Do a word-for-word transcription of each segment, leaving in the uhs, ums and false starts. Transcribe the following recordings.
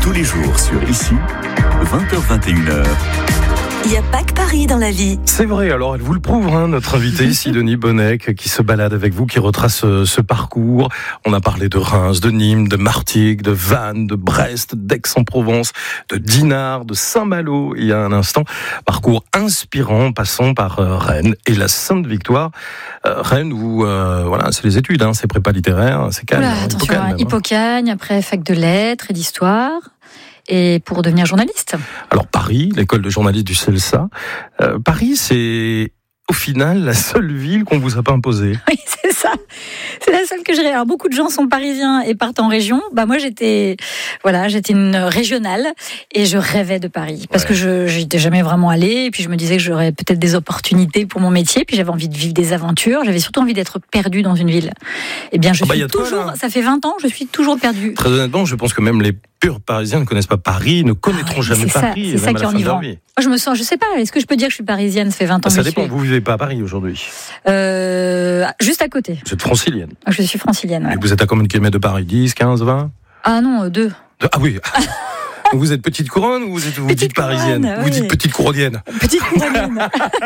Tous les jours sur Ici, vingt heures vingt et une heures. Il n'y a pas que Paris dans la vie. C'est vrai, alors elle vous le prouve, hein, notre invité ici, Denis Bonnec, qui se balade avec vous, qui retrace ce, ce parcours. On a parlé de Reims, de Nîmes, de Martigues, de Vannes, de Brest, d'Aix-en-Provence, de Dinard, de Saint-Malo, il y a un instant. Parcours inspirant, passant par euh, Rennes et la Sainte-Victoire. Euh, Rennes où, euh, voilà, c'est les études, hein, c'est prépa littéraire, c'est calme. Oula, hein, attention, Hippocagne, même, hein. Hippocagne, après fac de lettres et d'histoire. Et pour devenir journaliste. Alors Paris, l'école de journalisme du CELSA. Euh, Paris, c'est au final la seule ville qu'on vous a pas imposée. Oui, c'est ça. C'est la seule que je rêve. Alors beaucoup de gens sont parisiens et partent en région. Bah moi j'étais, voilà, j'étais une régionale et je rêvais de Paris parce ouais. que je j'étais jamais vraiment allée. Et puis je me disais que j'aurais peut-être des opportunités pour mon métier. Puis j'avais envie de vivre des aventures. J'avais surtout envie d'être perdue dans une ville. Eh bien je ah bah suis toujours. Toi, ça fait vingt ans, je suis toujours perdue. Très honnêtement, je pense que même les purs Parisiens ne connaissent pas Paris, ne connaîtront ah ouais, jamais c'est Paris. Ça, c'est ça qui est enivrant. Moi, je me sens, je sais pas, est-ce que je peux dire que je suis parisienne? Ça fait vingt ans ça que je dépend, suis. Vous vivez pas à Paris aujourd'hui? euh, Juste à côté. Vous êtes francilienne? Je suis francilienne, ouais. Et vous êtes à combien de kilomètres de Paris? dix, quinze, vingt? Ah non, deux. De... Ah oui. Vous êtes petite couronne ou vous êtes vous dites parisienne? Couronne, vous oui. dites petite couronnienne? Petite couronnienne.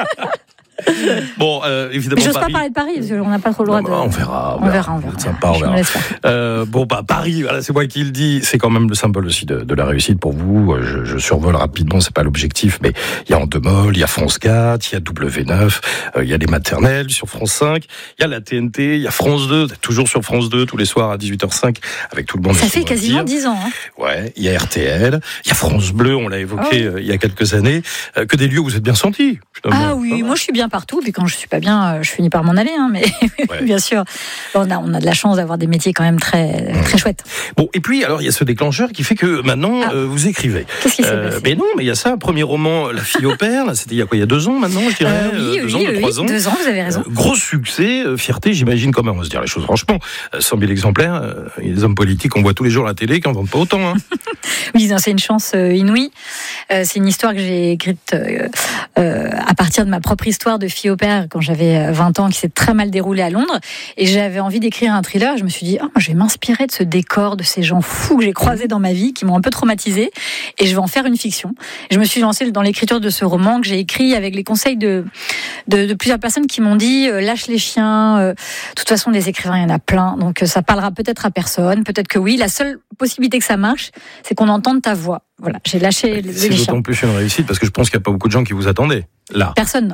Bon, euh, évidemment. Mais j'ose Paris... pas parler de Paris parce qu'on n'a pas trop le droit non, de. On verra. On verra, on verra. C'est sympa, on verra. Euh, bon, bah Paris, voilà, c'est moi qui le dis. C'est quand même le symbole aussi de, de la réussite pour vous. Je, je survole rapidement, c'est pas l'objectif, mais il y a Endemol, il y a France quatre, il y a W neuf, euh, il y a les maternelles sur France cinq, il y a la T N T, il y a France deux, toujours sur France deux tous les soirs à dix-huit heures cinq avec tout le monde. Ça fait quasiment dix ans. Hein. Ouais, il y a R T L, il y a France Bleu, on l'a évoqué oh oui. euh, il y a quelques années. Euh, que des lieux où vous êtes bien sentis. Ah oui, ah, moi je suis bien partout. Puis quand je suis pas bien, je finis par m'en aller. Hein, mais ouais. bien sûr, on a on a de la chance d'avoir des métiers quand même très très chouettes. Bon, et puis alors il y a ce déclencheur qui fait que maintenant ah. euh, vous écrivez. Qu'est-ce qui s'est euh, passé? Mais non, mais il y a ça, premier roman, La fille au père. Là, c'était il y a quoi? Il y a deux ans maintenant, je dirais. Euh, oui, deux oui, ans, oui, trois ans. Deux ans, vous avez raison. Euh, gros succès, euh, fierté, j'imagine quand même. On va se dire les choses franchement. Euh, cent mille exemplaires. Euh, il y a des hommes politiques qu'on voit tous les jours à la télé qui en vendent pas autant. Hein. Oui, non, c'est une chance euh, inouïe. Euh, c'est une histoire que j'ai écrite euh, euh, à partir de ma propre histoire de fille au père quand j'avais vingt ans, qui s'est très mal déroulée à Londres. Et j'avais envie d'écrire un thriller. Je me suis dit, oh, je vais m'inspirer de ce décor, de ces gens fous que j'ai croisés dans ma vie, qui m'ont un peu traumatisée, et je vais en faire une fiction. Et je me suis lancée dans l'écriture de ce roman que j'ai écrit avec les conseils de, de, de plusieurs personnes qui m'ont dit, euh, lâche les chiens. Euh, de toute façon, des écrivains, il y en a plein. Donc, ça parlera peut-être à personne. Peut-être que oui. La seule possibilité que ça marche, c'est qu'on entende ta voix. Voilà, j'ai lâché les, c'est les chiens. C'est d'autant plus une réussite parce que je pense qu'il n'y a pas beaucoup de gens qui vous attendaient. Là. Personne.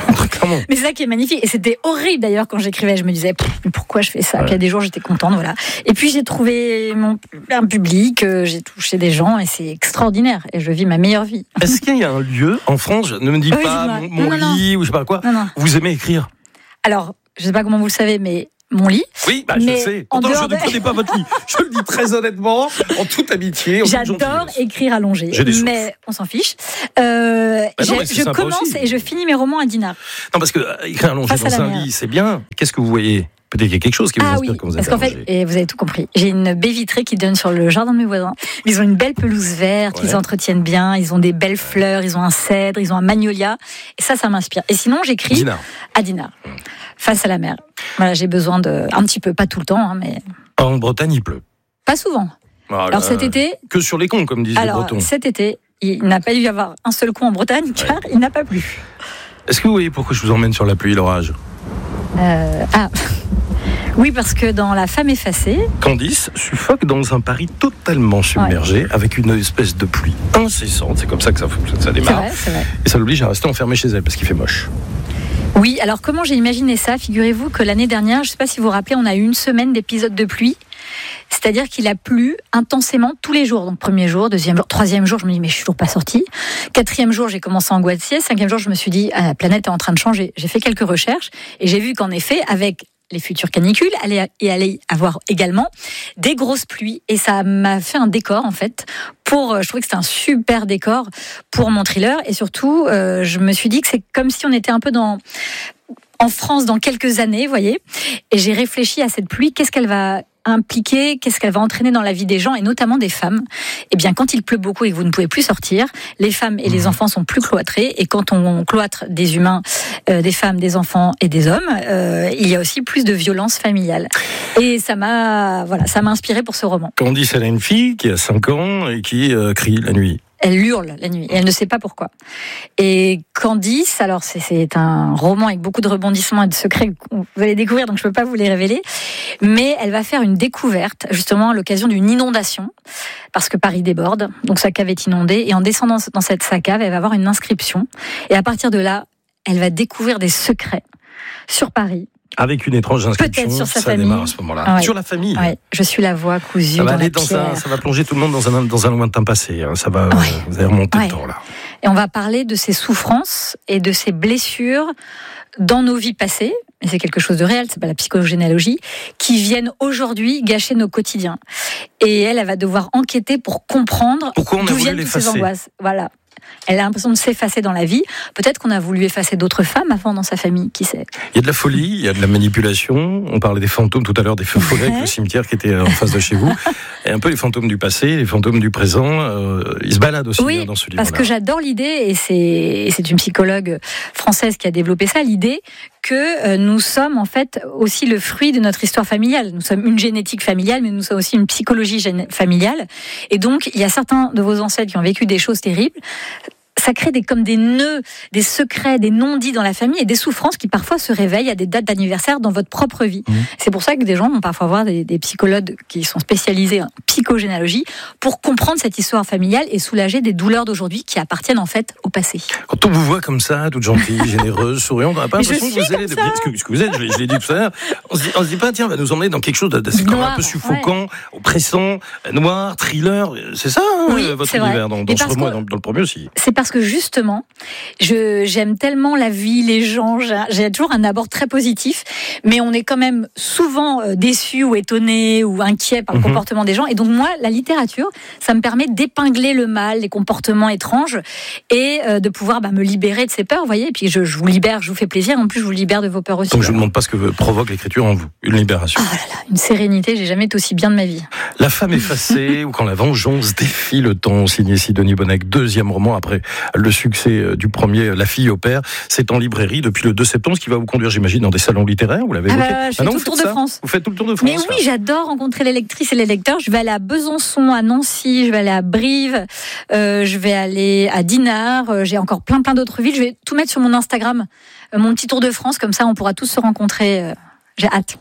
Mais c'est ça qui est magnifique. Et c'était horrible d'ailleurs quand j'écrivais. Je me disais, mais pourquoi je fais ça? Ouais. Puis il y a des jours, j'étais contente. Voilà. Et puis j'ai trouvé mon, un public, euh, j'ai touché des gens et c'est extraordinaire. Et je vis ma meilleure vie. Est-ce qu'il y a un lieu en France, ne me dis oui, pas mon, mon non, lit non. ou je sais pas quoi, non, non. vous aimez écrire? Alors, je sais pas comment vous le savez, mais mon lit. Oui, bah, je sais. Pourtant, je ne connais pas votre lit. Je le dis très honnêtement, en toute amitié. En J'adore toute écrire allongé, mais on s'en fiche. Euh, bah non, je commence aussi. et je finis mes romans à Dinard. Non, parce que euh, écrire allongé dans un lit, c'est bien. Qu'est-ce que vous voyez? Peut-être qu'il y a quelque chose qui vous ah inspire oui, quand vous êtes parce qu'en fait, et vous avez tout compris, j'ai une baie vitrée qui donne sur le jardin de mes voisins. Ils ont une belle pelouse verte, ouais. Ils entretiennent bien, ils ont des belles fleurs, ils ont un cèdre, ils ont un magnolia. Et ça, ça m'inspire. Et sinon, j'écris Dinard. à Dinard, mmh. face à la mer. Voilà, j'ai besoin de... Un petit peu, pas tout le temps, hein, mais... En Bretagne, il pleut. Pas souvent. Voilà. Alors cet été... Que sur les cons, comme disent alors, les Bretons. Cet été, il n'a pas dû y avoir un seul con en Bretagne, ouais. car il n'a pas plu. Est-ce que vous voyez pourquoi je vous emmène sur la pluie et l'orage? euh, Ah... Oui, parce que dans La femme effacée... Candice suffoque dans un Paris totalement submergé, ouais. avec une espèce de pluie incessante. C'est comme ça que ça, ça démarre. C'est vrai, c'est vrai. Et ça l'oblige à rester enfermée chez elle, parce qu'il fait moche. Oui, alors comment j'ai imaginé ça? Figurez-vous que l'année dernière, je ne sais pas si vous vous rappelez, on a eu une semaine d'épisodes de pluie. C'est-à-dire qu'il a plu intensément tous les jours. Donc premier jour, deuxième jour, troisième jour, je me dis mais je suis toujours pas sortie. Quatrième jour, j'ai commencé à angoisser. Cinquième jour, je me suis dit ah, la planète est en train de changer. J'ai fait quelques recherches et j'ai vu qu'en effet, avec les futures canicules, allait et allait avoir également des grosses pluies. Et ça m'a fait un décor en fait. Pour, je trouvais que c'était un super décor pour mon thriller. Et surtout, euh, je me suis dit que c'est comme si on était un peu dans en France dans quelques années, vous voyez. Et j'ai réfléchi à cette pluie. Qu'est-ce qu'elle va impliquer, qu'est-ce qu'elle va entraîner dans la vie des gens et notamment des femmes. Eh bien, quand il pleut beaucoup et que vous ne pouvez plus sortir, les femmes et les enfants sont plus cloîtrés et quand on cloître des humains, euh, des femmes, des enfants et des hommes, euh, il y a aussi plus de violence familiale. Et ça m'a, voilà, ça m'a inspiré pour ce roman. Candice, elle a une fille qui a cinq ans et qui euh, crie la nuit. Elle hurle la nuit et elle ne sait pas pourquoi. Et Candice, alors c'est, c'est un roman avec beaucoup de rebondissements et de secrets que vous allez découvrir, donc je ne peux pas vous les révéler. Mais elle va faire une découverte, justement à l'occasion d'une inondation, parce que Paris déborde, donc sa cave est inondée. Et en descendant dans cette sa cave, elle va avoir une inscription. Et à partir de là, elle va découvrir des secrets sur Paris. Avec une étrange inscription, peut-être sur sa ça famille. démarre à ce moment-là. Ah ouais. Sur la famille. Ouais. Je suis la voix cousue ça va dans aller la dans pierre. un, ça va plonger tout le monde dans un, dans un lointain passé. Ça va, Ouais. vous allez remonter Ouais. le temps là. Et on va parler de ses souffrances et de ses blessures dans nos vies passées, et c'est quelque chose de réel, c'est pas la psychogénéalogie, qui viennent aujourd'hui gâcher nos quotidiens. Et elle, elle va devoir enquêter pour comprendre Pourquoi on a d'où voulu viennent toutes ces l'effacer. angoisses. Voilà. Elle a l'impression de s'effacer dans la vie. Peut-être qu'on a voulu effacer d'autres femmes avant dans sa famille, qui sait. Il y a de la folie, il y a de la manipulation. On parlait des fantômes tout à l'heure, des feux follets avec le cimetière qui était en face de chez vous. Et un peu les fantômes du passé, les fantômes du présent. Euh, ils se baladent aussi Oui, hein, dans ce livre-là. parce que j'adore l'idée, et c'est, et c'est une psychologue française qui a développé ça, l'idée que euh, nous sommes en fait aussi le fruit de notre histoire familiale. Nous sommes une génétique familiale, mais nous sommes aussi une psychologie gén- familiale. Et donc, il y a certains de vos ancêtres qui ont vécu des choses terribles. Ça crée des, comme des nœuds, des secrets, des non-dits dans la famille et des souffrances qui parfois se réveillent à des dates d'anniversaire dans votre propre vie. Mmh. C'est pour ça que des gens vont parfois voir des, des psychologues qui sont spécialisés en psychogénéalogie pour comprendre cette histoire familiale et soulager des douleurs d'aujourd'hui qui appartiennent en fait au passé. Quand on vous voit comme ça, toute gentille, généreuse, souriante, on n'a pas Mais l'impression que vous allez... Ce que, ce que vous êtes, je l'ai, je l'ai dit tout à l'heure, on se dit, on se dit pas, tiens, on va nous emmener dans quelque chose d'assez quand même un peu suffocant, ouais. oppressant, noir, thriller. C'est ça, hein, oui, votre c'est univers, vrai. dans, dans ce roman et dans, dans le premier aussi. C'est parce que justement, Je, j'aime tellement la vie, les gens, j'ai, j'ai toujours un abord très positif, mais on est quand même souvent déçu ou étonné ou inquiet par le mmh. comportement des gens. Et donc moi, la littérature, ça me permet d'épingler le mal, les comportements étranges et euh, de pouvoir bah, me libérer de ces peurs, vous voyez. Et puis je, je vous libère, je vous fais plaisir, en plus je vous libère de vos peurs aussi. Donc je ne vous demande pas ce que provoque l'écriture en vous, une libération. Ah là là, une sérénité, j'ai jamais été aussi bien de ma vie. La femme effacée ou quand la vengeance défie le temps, signé Sidonie Bonnec, deuxième roman après le succès du premier, La fille au père. C'est en librairie depuis le deux septembre, ce qui va vous conduire, j'imagine, dans des salons littéraires. Vous l'avez évoqué. Ah bah, je fais ah non, tout le tour de France. Vous faites tout le tour de France. Mais oui, là. J'adore rencontrer les lectrices et les lecteurs. Je vais aller à Besançon, à Nancy, je vais aller à Brive, euh, je vais aller à Dinard. Euh, j'ai encore plein, plein d'autres villes. Je vais tout mettre sur mon Instagram, euh, mon petit tour de France. Comme ça, on pourra tous se rencontrer. Euh, j'ai hâte.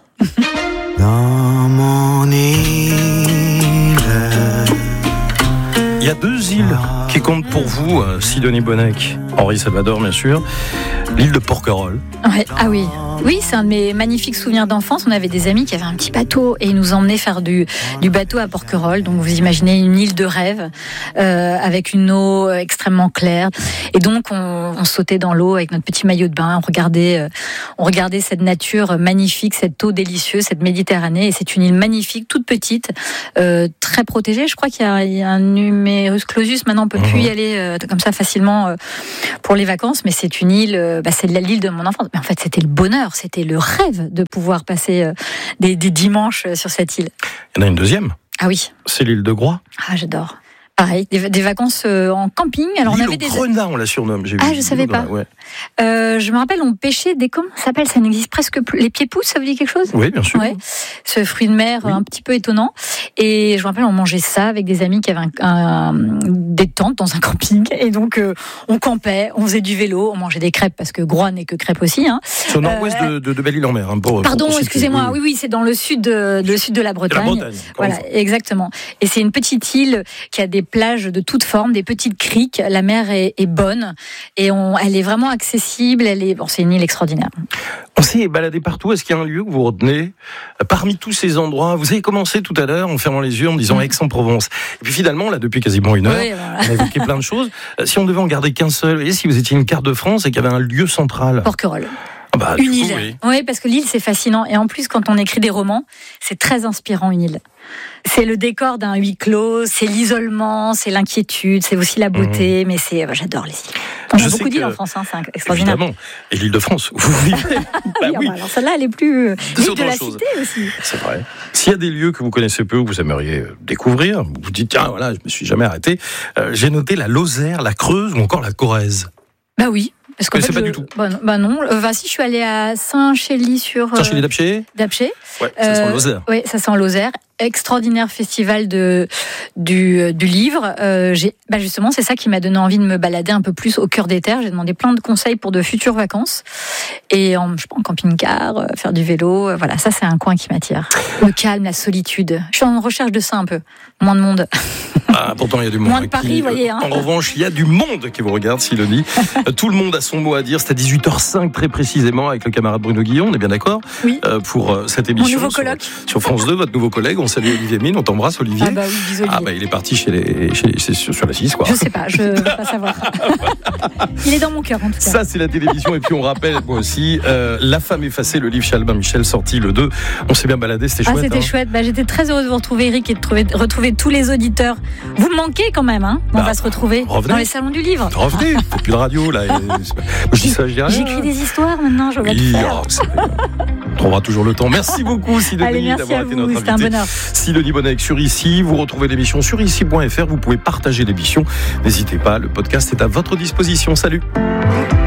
Dans mon île. Il y a deux îles qui comptent pour vous, Sidonie Bonnec, Henri Salvador, bien sûr. L'île de Porquerolles. Ouais. Ah oui. Oui, c'est un de mes magnifiques souvenirs d'enfance. On avait des amis qui avaient un petit bateau et ils nous emmenaient faire du, du bateau à Porquerolles. Donc vous imaginez une île de rêve euh, avec une eau extrêmement claire. Et donc on, on sautait dans l'eau avec notre petit maillot de bain. On regardait, euh, on regardait cette nature magnifique, cette eau délicieuse, cette Méditerranée. Et c'est une île magnifique, toute petite, euh, très protégée. Je crois qu'il y a, il y a un numerus clausus. Maintenant on peut plus y aller euh, comme ça facilement euh, pour les vacances. Mais c'est une île, euh, bah, c'est l'île de mon enfance. Mais en fait c'était le bonheur. C'était le rêve de pouvoir passer euh, des, des dimanches sur cette île. Il y en a une deuxième. Ah oui. C'est l'île de Groix. Ah, j'adore. Pareil, des, des vacances euh, en camping. Alors l'île on avait au des Grenat, on la surnomme. J'ai ah, vu je savais pas. Ouais. Euh, je me rappelle, on pêchait des comment ça s'appelle, ça n'existe presque plus. Les pieds-pousses, ça vous dit quelque chose? Oui, bien sûr. Ouais. Ce fruit de mer oui. un petit peu étonnant. Et je me rappelle, on mangeait ça avec des amis qui avaient un, un, des tentes dans un camping. Et donc euh, on campait, on faisait du vélo, on mangeait des crêpes parce que Groix n'est que crêpes aussi. Hein. C'est au nord-ouest euh, de, de, de Belle-Île-en-Mer. Hein, pour, pardon, pour excusez-moi. Oui, oui, c'est dans le sud de, de, le sud de la Bretagne. De la Bretagne. Voilà, exactement. Et c'est une petite île qui a des plages de toutes formes, des petites criques. La mer est, est bonne et on, elle est vraiment accessible. Elle est, bon, c'est une île extraordinaire. On s'est baladé partout. Est-ce qu'il y a un lieu que vous retenez parmi tous ces endroits? Vous avez commencé tout à l'heure en fermant les yeux en disant mmh. Aix-en-Provence. Et puis finalement, là, depuis quasiment une heure, oui, voilà. on a évoqué plein de choses. Si on devait en garder qu'un seul, et si vous étiez une carte de France et qu'il y avait un lieu central? Porquerolles. Ah bah, une coup, île. Oui. oui, parce que l'île, c'est fascinant. Et en plus, quand on écrit des romans, c'est très inspirant, une île. C'est le décor d'un huis clos, c'est l'isolement, c'est l'inquiétude, c'est aussi la beauté, mmh. mais c'est, j'adore les îles. On Je a sais beaucoup d'îles que- en France, hein, c'est extraordinaire. Évidemment. Et l'Île-de-France, où vous vivez. Bah Ah oui, oui. bah alors celle-là, elle est plus euh, C'est l'île autre de la chose. cité aussi. C'est vrai. S'il y a des lieux que vous connaissez peu, que vous aimeriez découvrir, vous vous dites, tiens, voilà, je me suis jamais arrêté, euh, j'ai noté la Lozère, la Creuse ou encore la Corrèze. Bah oui. Parce qu'en Mais fait, c'est pas je- du tout. Bah non, bah non. Euh, bah si, je suis allée à Saint-Chély-sur Ça, chez les Dapchés Dapché. Ouais, ça sent Euh, Lozère. Oui, ça sent Lozère. Extraordinaire festival de, du, du livre. Euh, j'ai, bah justement, c'est ça qui m'a donné envie de me balader un peu plus au cœur des terres. J'ai demandé plein de conseils pour de futures vacances. Et en, je sais pas, en camping-car, euh, faire du vélo. euh, Voilà, ça, c'est un coin qui m'attire. Le calme, la solitude. Je suis en recherche de ça un peu. Moins de monde. Ah, pourtant, il y a du monde. Moins de qui- Paris, vous voyez, hein. En revanche, il y a du monde qui vous regarde, Sidonie. Euh, Tout le monde a son mot à dire. C'est à dix-huit heures cinq, très précisément, avec le camarade Bruno Guillon. On est bien d'accord Oui. euh, Pour euh, cette Mon émission. nouveau sur- coloc. Sur, France deux, votre nouveau collègue. On salue Olivier Mine. On t'embrasse, Olivier. Ah bah oui, bisous, Ah, bah, il est parti chez les, chez, c'est sur, sur la six, quoi. Je sais pas, je veux pas savoir. Il est dans mon cœur, en tout cas. Ça, c'est la télévision. Et puis, on rappelle, moi aussi, euh, La femme effacée, le livre chez Albin Michel, sorti le deux. On s'est bien baladé, c'était Ah, chouette. c'était hein. chouette. Bah, j'étais très heureuse de vous retrouver, Eric, et de trouver- de retrouver tous les auditeurs. Vous me manquez quand même, hein. On Bah, va se retrouver revenez. dans les salons du livre. Revenez, faites plus de radio, là. Et- c'est pas- Je dis ça, je dis rien. J'écris des histoires maintenant, je vais Oui, tout faire. oh, c'est- on trouvera toujours le temps. Merci beaucoup, Allez, Sidonie, merci d'avoir à été vous, notre c'était un invitée. bonheur. Sidonie Bonnec sur Ici. Vous retrouvez l'émission sur ici point f r. Vous pouvez partager l'émission. N'hésitez pas, le podcast est à votre disposition. Salut.